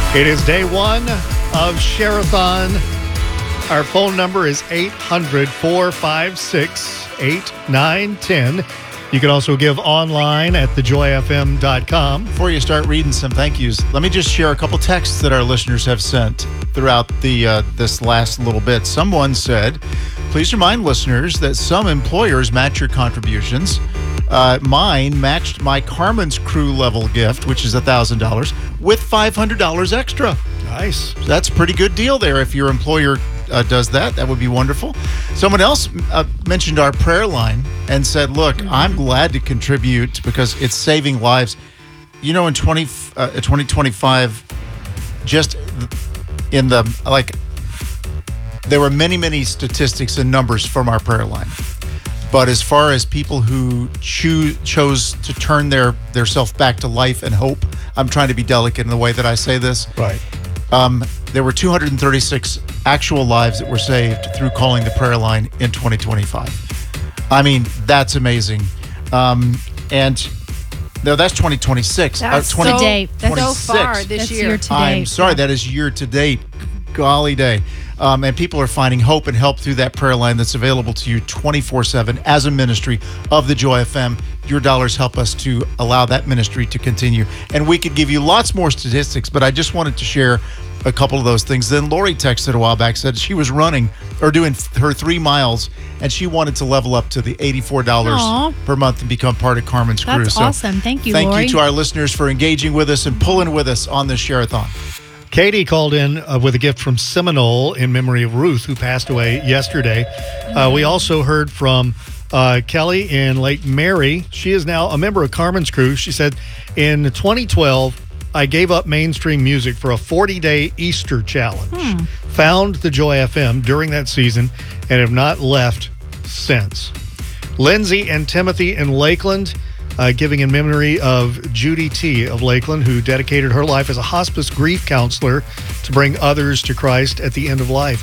It is day one of Share-a-thon. Our phone number is 800-456-8910. You can also give online at thejoyfm.com. Before you start reading some thank yous, let me just share a couple texts that our listeners have sent throughout the this last little bit. Someone said, please remind listeners that some employers match your contributions. Mine matched my Carmen's Crew level gift, which is $1,000, with $500 extra. Nice. So that's a pretty good deal there. If your employer does that, that would be wonderful. Someone else mentioned our prayer line and said, look, I'm glad to contribute because it's saving lives. You know, in 2025, just in the, there were many statistics and numbers from our prayer line. But as far as people who chose to turn their self back to life and hope, I'm trying to be delicate in the way that I say this. Right. There were 236 actual lives that were saved through calling the prayer line in 2025. I mean, that's amazing. And no, that's 2026. That's to date. That's so far this That's year. year to I'm date. sorry, that is year to date. Golly day. And people are finding hope and help through that prayer line that's available to you 24/7 as a ministry of the Joy FM. Your dollars help us to allow that ministry to continue. And we could give you lots more statistics, but I just wanted to share a couple of those things. Then Lori texted a while back, said she was running or doing her 3 miles, and she wanted to level up to the $84 Aw. per month and become part of Carmen's Crew. That's awesome. Thank you, Lori. Lori. Thank you to our listeners for engaging with us and pulling with us on this Share-a-thon. Katie called in with a gift from Seminole in memory of Ruth, who passed away yesterday. We also heard from Kelly in Lake Mary. She is now a member of Carmen's Crew. She said, in 2012, I gave up mainstream music for a 40-day Easter challenge. Found the Joy FM during that season and have not left since. Lindsay and Timothy in Lakeland, giving in memory of Judy T. of Lakeland, who dedicated her life as a hospice grief counselor to bring others to Christ at the end of life.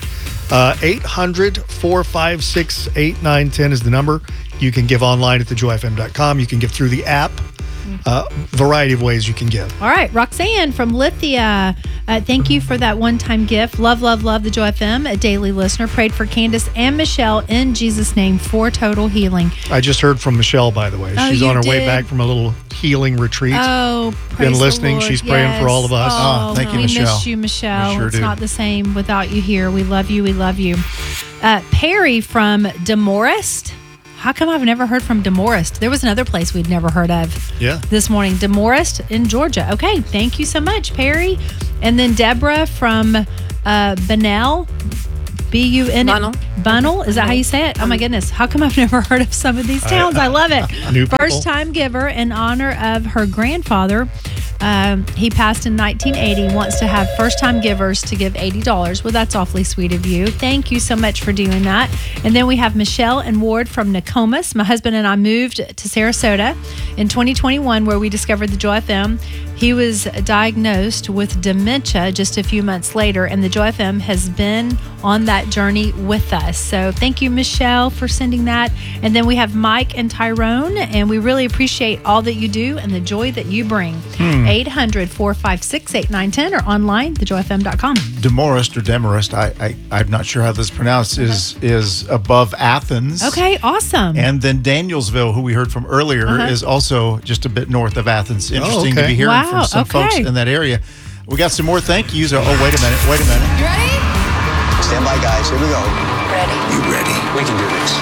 800-456-8910 is the number. You can give online at thejoyfm.com. You can give through the app. Variety of ways you can give. All right, Roxanne from Lithia. Thank you for that one-time gift. Love the Joy FM, a daily listener. Prayed for Candace and Michelle in Jesus' name for total healing. I just heard from Michelle, by the way. Oh, She's you on her way did? back from a little healing retreat. Oh, praise Been listening. the Lord. She's praying for all of us. Oh, Thank you, we Michelle. miss you, Michelle. We sure It's do. not the same without you here. We love you. We love you. Perry from Demorest. How come I've never heard from Demorest? There was another place we'd never heard of Yeah. this morning. Demorest in Georgia. Okay, thank you so much, Perry. And then Deborah from Bunnell. B-U-N. Bunnell. Is that how you say it? Oh, my goodness. How come I've never heard of some of these towns? I love it. New people. First-time giver in honor of her grandfather. He passed in 1980, wants to have first-time givers to give $80. Well, that's awfully sweet of you. Thank you so much for doing that. And then we have Michelle and Ward from Nokomis. My husband and I moved to Sarasota in 2021, where we discovered the Joy FM. He was diagnosed with dementia just a few months later, and the Joy FM has been on that journey with us. So thank you, Michelle, for sending that. And then we have Mike and Tyrone, and we really appreciate all that you do and the joy that you bring. 800-456-8910 or online, thejoyfm.com. Demorest or Demarest, I'm not sure how this is pronounced, is above Athens. Okay, awesome. And then Danielsville, who we heard from earlier, is also just a bit north of Athens. Interesting to okay. be hearing Wow, from some folks okay. in that area. We got some more thank yous. Oh, wait a minute. You ready? Stand by, guys. Here we go. Ready. You ready? We can do this.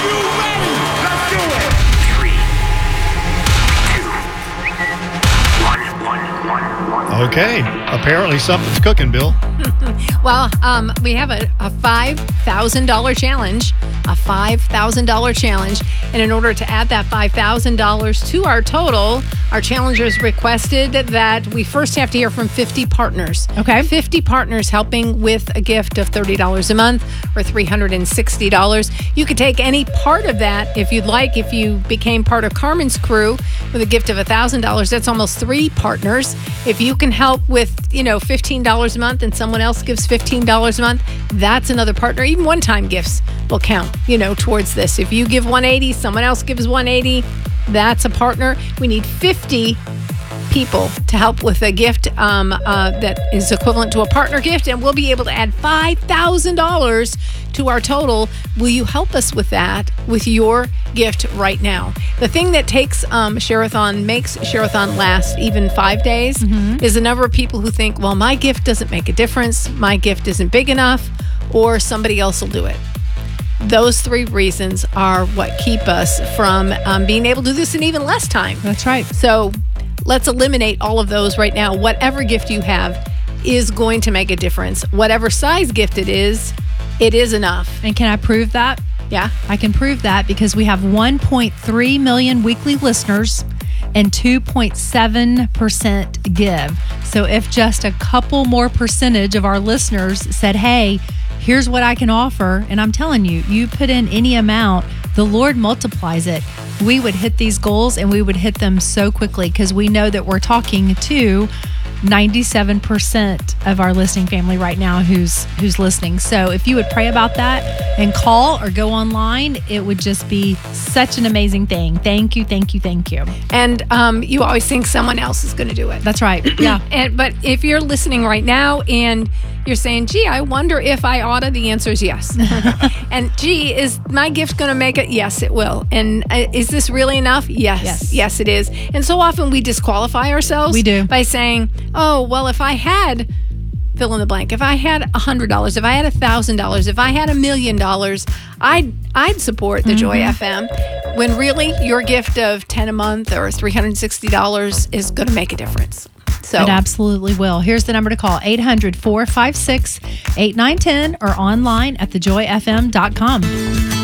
Okay. Apparently something's cooking, Bill. Well, we have a $5,000 challenge, a $5,000 challenge. And in order to add that $5,000 to our total, our challengers requested that we first have to hear from 50 partners. Okay. 50 partners helping with a gift of $30 a month or $360. You could take any part of that if you'd like. If you became part of Carmen's Crew with a gift of $1,000, that's almost 3 partners. If you can help with, $15 a month and someone else gives $15 a month, that's another partner. Even one-time gifts will count, towards this. If you give $180, someone else gives $180, that's a partner. We need 50 people to help with a gift that is equivalent to a partner gift, and we'll be able to add $5,000 to our total. Will you help us with that with your gift right now? The thing that makes Share-a-thon last even 5 days is the number of people who think, well, my gift doesn't make a difference, my gift isn't big enough, or somebody else will do it. Those 3 reasons are what keep us from being able to do this in even less time. That's right. So let's eliminate all of those right now. Whatever gift you have is going to make a difference. Whatever size gift it is enough. And can I prove that? Yeah. I can prove that because we have 1.3 million weekly listeners and 2.7% give. So if just a couple more percentage of our listeners said, hey, here's what I can offer, and I'm telling you, you put in any amount, the Lord multiplies it. We would hit these goals, and we would hit them so quickly because we know that we're talking to 97% of our listening family right now who's listening. So if you would pray about that and call or go online, it would just be such an amazing thing. Thank you, thank you, thank you. And you always think someone else is going to do it. That's right. Yeah. But if you're listening right now and you're saying, gee, I wonder if I oughta, the answer is yes. And gee, is my gift going to make it? Yes, it will. And is this really enough? Yes. Yes, it is. And so often we disqualify ourselves. We do. By saying, oh, well, if I had fill in the blank, if I had $100, if I had $1,000, if I had $1 million, I'd support the Joy FM. When really your gift of $10 a month or $360 is going to make a difference. So it absolutely will. Here's the number to call, 800-456-8910 or online at thejoyfm.com.